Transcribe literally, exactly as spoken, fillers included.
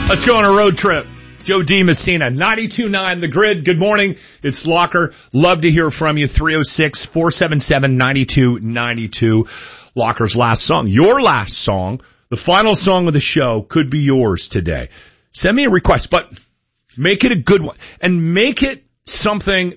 Let's go on a road trip. Joe D. Messina, ninety-two point nine The Grid. Good morning. It's Locker. Love to hear from you. three oh six, four seven seven, nine two nine two. Locker's last song. Your last song. The final song of the show could be yours today. Send me a request, but make it a good one. And make it something